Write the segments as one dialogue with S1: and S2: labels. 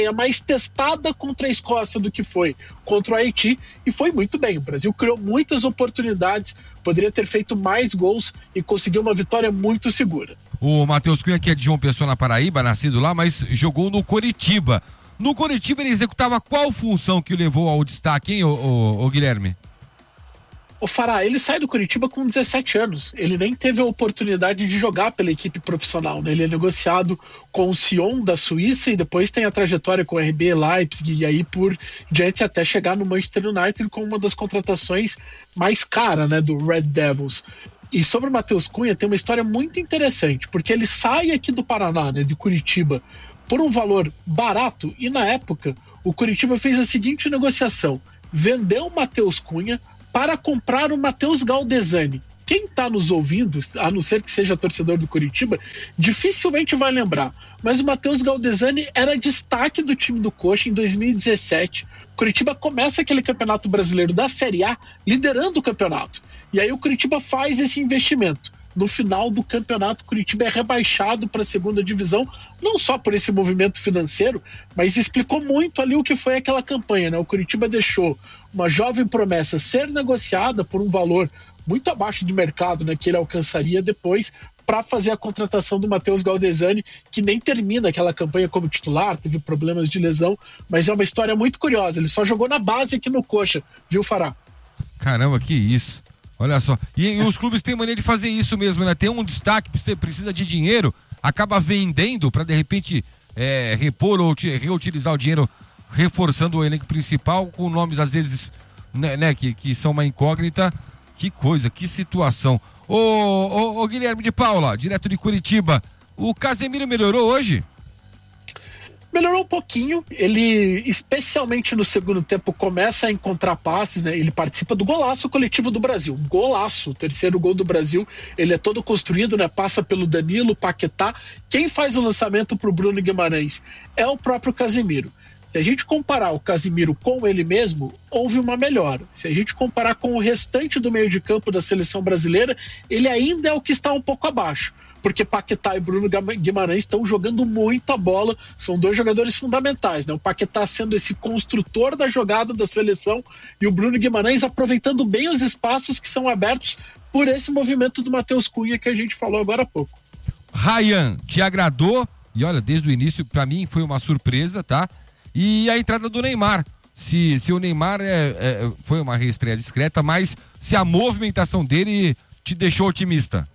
S1: estreia mais testada contra a Escócia do que foi contra o Haiti, e foi muito bem. O Brasil criou muitas oportunidades, poderia ter feito mais gols e conseguiu uma vitória muito segura.
S2: O Matheus Cunha, que é de João Pessoa, na Paraíba, nascido lá, mas jogou no Coritiba. No Coritiba ele executava qual função que o levou ao destaque, hein, o Guilherme?
S1: O Fará, ele sai do Coritiba com 17 anos. Ele nem teve a oportunidade de jogar pela equipe profissional, né? Ele é negociado com o Sion da Suíça e depois tem a trajetória com o RB Leipzig e aí por diante até chegar no Manchester United com uma das contratações mais caras, né, do Red Devils. E sobre o Matheus Cunha tem uma história muito interessante, porque ele sai aqui do Paraná, né, de Curitiba, por um valor barato, e na época o Curitiba fez a seguinte negociação: vendeu o Matheus Cunha para comprar o Matheus Galdesani. Quem está nos ouvindo, a não ser que seja torcedor do Coritiba, dificilmente vai lembrar. Mas o Matheus Galdesani era destaque do time do Coxa em 2017. Coritiba começa aquele campeonato brasileiro da Série A liderando o campeonato. E aí o Coritiba faz esse investimento. No final do campeonato, Coritiba é rebaixado para a segunda divisão, não só por esse movimento financeiro, mas explicou muito ali o que foi aquela campanha, né? O Coritiba deixou uma jovem promessa ser negociada por um valor muito abaixo do mercado, né, que ele alcançaria depois, para fazer a contratação do Matheus Galdesani, que nem termina aquela campanha como titular, teve problemas de lesão, mas é uma história muito curiosa. Ele só jogou na base aqui no Coxa, viu, Fará?
S2: Caramba, que isso! Olha só, e os clubes têm maneira de fazer isso mesmo, né? Tem um destaque, você precisa de dinheiro, acaba vendendo para de repente repor ou reutilizar o dinheiro, reforçando o elenco principal com nomes às vezes, né, que são uma incógnita. Que coisa, que situação. Ô Guilherme de Paula, direto de Curitiba, o Casemiro melhorou hoje?
S1: Melhorou um pouquinho, ele especialmente no segundo tempo começa a encontrar passes, né? Ele participa do golaço coletivo do Brasil, golaço, o terceiro gol do Brasil, ele é todo construído, né? Passa pelo Danilo, Paquetá, quem faz o lançamento para o Bruno Guimarães é o próprio Casemiro. Se a gente comparar o Casemiro com ele mesmo, houve uma melhora. Se a gente comparar com o restante do meio de campo da seleção brasileira, ele ainda é o que está um pouco abaixo, porque Paquetá e Bruno Guimarães estão jogando muita bola, são dois jogadores fundamentais, né? O Paquetá sendo esse construtor da jogada da seleção e o Bruno Guimarães aproveitando bem os espaços que são abertos por esse movimento do Matheus Cunha que a gente falou agora há pouco.
S2: Ryan, te agradou? E olha, desde o início, para mim foi uma surpresa, tá? E a entrada do Neymar, se o Neymar foi uma reestreia discreta, mas se a movimentação dele te deixou otimista?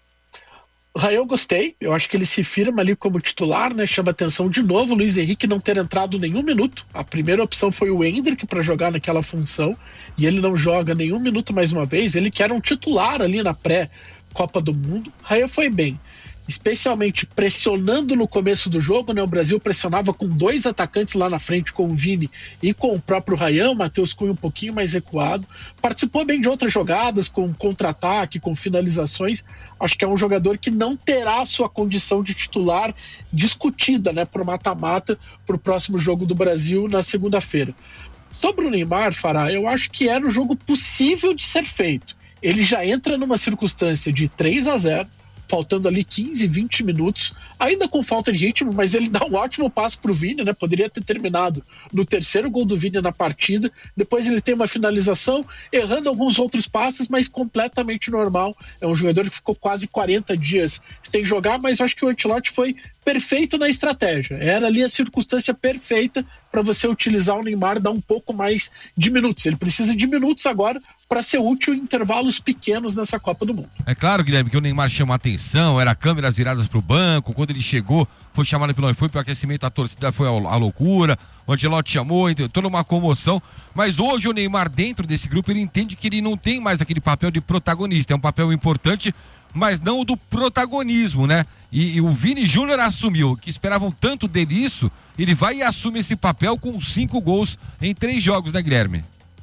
S1: Eu gostei, eu acho que ele se firma ali como titular, né? Chama atenção de novo o Luiz Henrique não ter entrado nenhum minuto. A primeira opção foi o Endrick para jogar naquela função e ele não joga nenhum minuto mais uma vez. Ele que era um titular ali na pré-Copa do Mundo. Raio foi bem, especialmente pressionando no começo do jogo, né? O Brasil pressionava com dois atacantes lá na frente, com o Vini e com o próprio Ryan, o Matheus Cunha um pouquinho mais recuado, participou bem de outras jogadas, com contra-ataque, com finalizações. Acho que é um jogador que não terá a sua condição de titular discutida, né, para o mata-mata, para o próximo jogo do Brasil na segunda-feira. Sobre o Neymar, Fará, eu acho que era um jogo possível de ser feito. Ele já entra numa circunstância de 3-0, faltando ali 15, 20 minutos, ainda com falta de ritmo, mas ele dá um ótimo passo pro Vini, né? Poderia ter terminado no terceiro gol do Vini na partida, depois ele tem uma finalização, errando alguns outros passes, mas completamente normal. É um jogador que ficou quase 40 dias sem jogar, mas acho que o Ancelotti foi perfeito na estratégia. Era ali a circunstância perfeita para você utilizar o Neymar, dar um pouco mais de minutos. Ele precisa de minutos agora para ser útil em intervalos pequenos nessa Copa do Mundo.
S2: É claro, Guilherme, que o Neymar chama a atenção, era câmeras viradas para o banco, quando ele chegou, foi chamado foi para o aquecimento, a torcida foi a loucura, o Ancelotti chamou, toda uma comoção, mas hoje o Neymar dentro desse grupo, ele entende que ele não tem mais aquele papel de protagonista, é um papel importante, mas não o do protagonismo, né? E o Vini Júnior assumiu, que esperavam tanto dele isso, ele vai e assume esse papel com 5 gols em 3 jogos, né, Guilherme?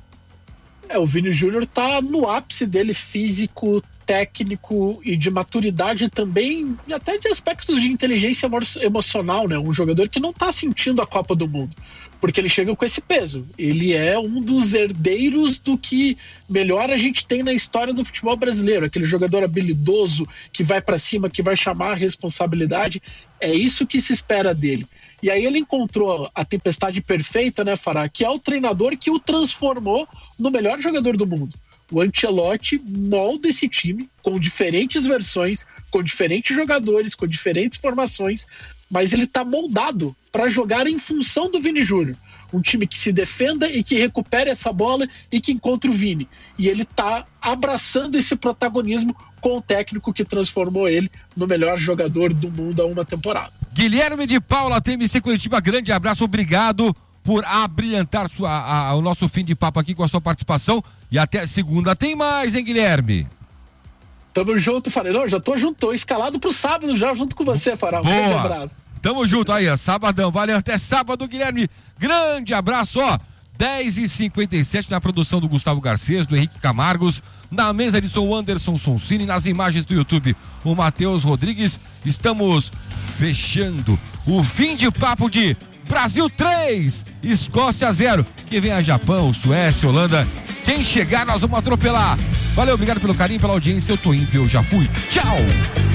S1: O Vini Júnior tá no ápice dele físico, técnico e de maturidade também, e até de aspectos de inteligência emocional, né? Um jogador que não tá sentindo a Copa do Mundo, porque ele chega com esse peso. Ele é um dos herdeiros do que melhor a gente tem na história do futebol brasileiro, aquele jogador habilidoso que vai para cima, que vai chamar a responsabilidade. É isso que se espera dele. E aí ele encontrou a tempestade perfeita, né, Fará? Que é o treinador que o transformou no melhor jogador do mundo. O Ancelotti molda esse time com diferentes versões, com diferentes jogadores, com diferentes formações, mas ele tá moldado para jogar em função do Vini Júnior. Um time que se defenda e que recupere essa bola e que encontre o Vini. E ele tá abraçando esse protagonismo com o técnico que transformou ele no melhor jogador do mundo há uma temporada.
S2: Guilherme de Paula, TMC Curitiba, grande abraço, obrigado por abrilhantar o nosso fim de papo aqui com a sua participação. E até segunda tem mais, hein, Guilherme?
S1: Tamo junto, Fará. Não, já tô junto, tô escalado pro sábado já, junto com você, Fará. Um grande abraço.
S2: Tamo junto aí, ó, sabadão, valeu, até sábado, Guilherme. Grande abraço, ó. 10h57 na produção do Gustavo Garcês, do Henrique Camargos, na mesa de som Anderson Sonsini, nas imagens do YouTube o Matheus Rodrigues. Estamos fechando o fim de papo de Brasil 3, Escócia 0, que vem a Japão, Suécia, Holanda. Quem chegar nós vamos atropelar. Valeu, obrigado pelo carinho, pela audiência. Eu tô indo, eu já fui. Tchau!